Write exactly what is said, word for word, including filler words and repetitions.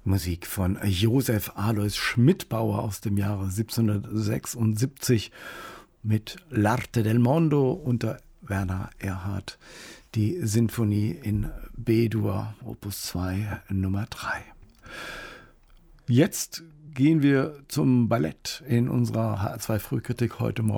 Musik von Josef Alois Schmidbauer aus dem Jahre siebzehnhundertsechsundsiebzig mit L'arte del mondo unter Werner Erhard, die Sinfonie in B-Dur, Opus zwei, Nummer drei. Jetzt gehen wir zum Ballett in unserer H R zwei Frühkritik heute Morgen.